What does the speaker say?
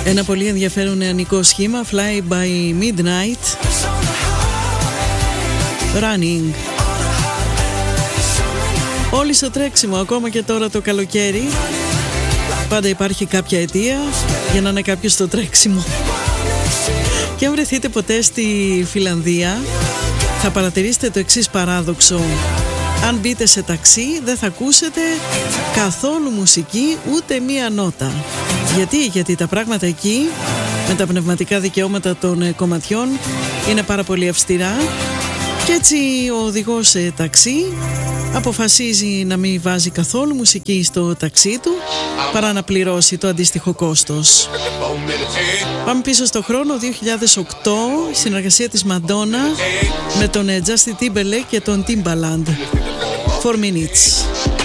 Ένα πολύ ενδιαφέρον νεανικό σχήμα, Fly by Midnight, Running. Όλοι στο τρέξιμο, ακόμα και τώρα το καλοκαίρι. Πάντα υπάρχει κάποια αιτία για να είναι κάποιος στο τρέξιμο. Και αν βρεθείτε ποτέ στη Φιλανδία, θα παρατηρήσετε το εξής παράδοξο. Αν μπείτε σε ταξί, δεν θα ακούσετε καθόλου μουσική, ούτε μία νότα. Γιατί τα πράγματα εκεί, με τα πνευματικά δικαιώματα των κομματιών, είναι πάρα πολύ αυστηρά. Και έτσι ο οδηγός σε ταξί αποφασίζει να μην βάζει καθόλου μουσική στο ταξί του, παρά να πληρώσει το αντίστοιχο κόστος. Πάμε πίσω στο χρόνο, 2008, συνεργασία της Μαντόνα με τον Justin Timberlake και τον Timbaland. 4 Minutes.